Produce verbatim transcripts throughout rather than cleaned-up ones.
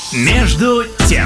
Между тем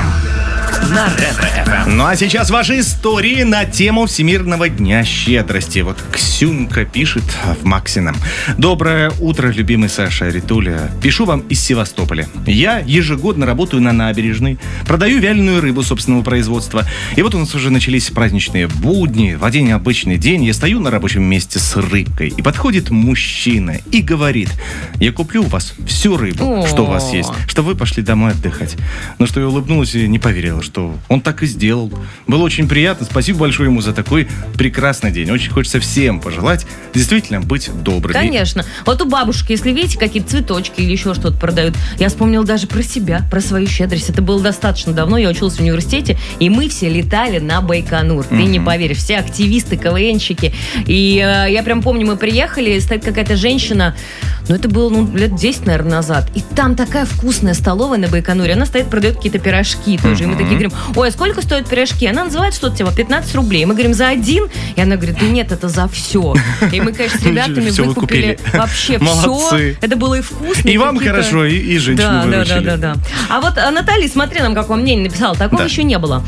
на Ретро-эф эм. Ну а сейчас ваши истории на тему Всемирного дня щедрости. Вот Ксюнька пишет в Максином. Доброе утро, любимый Саша Ритуля. Пишу вам из Севастополя. Я ежегодно работаю на набережной, продаю вяленую рыбу собственного производства. И вот у нас уже начались праздничные будни. В один обычный день я стою на рабочем месте с рыбкой. И подходит мужчина и говорит: я куплю у вас всю рыбу, О-о-о. что у вас есть, что вы пошли домой отдыхать. На что я улыбнулась и не поверила, что он так и сделал. Было очень приятно. Спасибо большое ему за такой прекрасный день. Очень хочется всем пожелать действительно быть добрыми. Конечно. Вот у бабушки, если видите, какие-то цветочки или еще что-то продают, я вспомнила даже про себя, про свою щедрость. Это было достаточно давно. Я училась в университете, и мы все летали на Байконур. Ты mm-hmm. не поверишь, все активисты, КВНщики. И э, я прям помню, мы приехали, стоит какая-то женщина, ну это было ну, лет десять, наверное, назад. И там такая вкусная столовая на Байконуре. Она стоит, продает какие-то пирожки тоже. Mm-hmm. И мы такие говорим: ой, а сколько стоят пирожки? Она называет что-то типа пятнадцать рублей. Мы говорим: за один? И она говорит: да нет, это за все. И мы, конечно, с ребятами выкупили вообще все. Это было и вкусно. И вам хорошо, и женщину выручили. Да, да, да. А вот Наталья, смотри, нам какое мнение написала. Такого еще не было.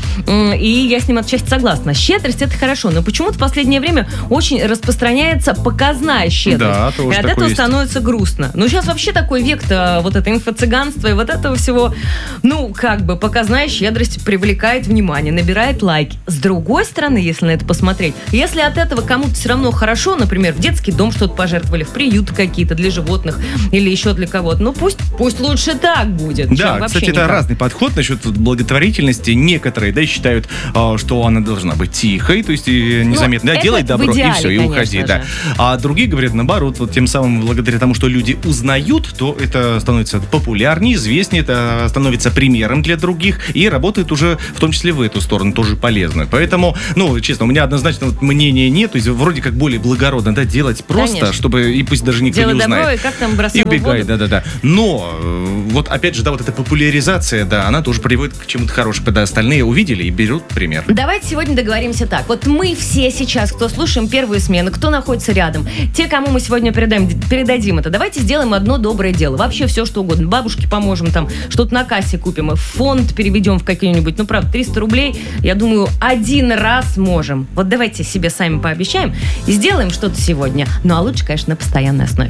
И я с ним отчасти согласна. Щедрость — это хорошо, но почему-то в последнее время очень распространяется показная щедрость. Да, тоже и от этого становится грустно. Ну, сейчас вообще такой век-то, вот это инфо-цыганство и вот этого всего, ну, как бы, показная щедрость привлекает внимание, набирает лайки. С другой стороны, если на это посмотреть, если от этого кому-то все равно хорошо, например, в детский дом что-то пожертвовали, в приюты какие-то для животных или еще для кого-то, ну пусть, пусть лучше так будет. Да, кстати, это никак. Разный подход насчет благотворительности. Некоторые, да, считают, что она должна быть тихой, то есть незаметно, ну, да, делать добро идеале, и все, и уходи, да. А другие говорят наоборот, вот тем самым, благодаря тому, что люди узнают, то это становится популярнее, известнее, это становится примером для других и работает уже в том числе в эту сторону, тоже полезно. Поэтому, ну, честно, у меня однозначно вот мнения нет, то есть вроде как более благородно, да, делать просто, конечно, чтобы, и пусть даже никто делай не узнает. Добро, и как там бросай и убегай, да-да-да. Но, вот опять же, да, вот эта популяризация, да, она тоже приводит к чему-то хорошему, когда остальные увидели и берут пример. Давайте сегодня договоримся так. Вот мы все сейчас, кто слушаем первую смену, кто находится рядом, те, кому мы сегодня передаем, передадим это, давайте сделаем одно доброе дело. Вообще все, что угодно. Бабушке поможем, там, что-то на кассе купим, в фонд переведем в какие-нибудь, ну, правда, триста рублей, я думаю, один раз можем. Вот давайте себе сами пообещаем и сделаем что-то сегодня. Ну, а лучше, конечно, на постоянной основе.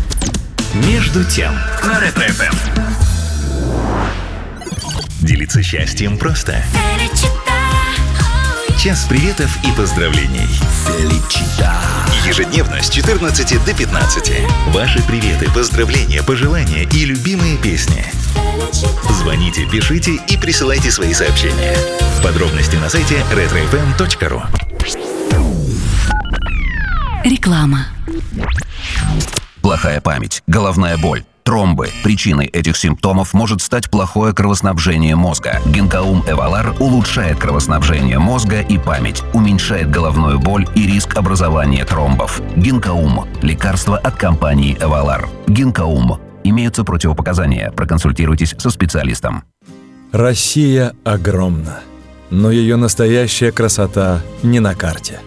Между тем на Ретро-эф эм. Делиться счастьем просто. Час приветов и поздравлений. Феличита. Ежедневно с четырнадцати до пятнадцати. Ваши приветы, поздравления, пожелания и любимые песни. Звоните, пишите и присылайте свои сообщения. Подробности на сайте ретро эф эм точка ру. Реклама. Плохая память, головная боль, тромбы. Причиной этих симптомов может стать плохое кровоснабжение мозга. Гинкаум Эвалар улучшает кровоснабжение мозга и память, уменьшает головную боль и риск образования тромбов. Гинкаум – лекарство от компании Эвалар. Гинкаум. Имеются противопоказания. Проконсультируйтесь со специалистом. Россия огромна, но ее настоящая красота не на карте.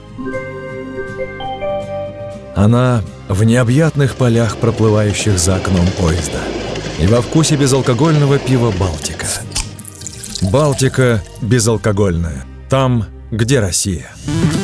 Она в необъятных полях, проплывающих за окном поезда, и во вкусе безалкогольного пива «Балтика». «Балтика» безалкогольная. Там, где Россия.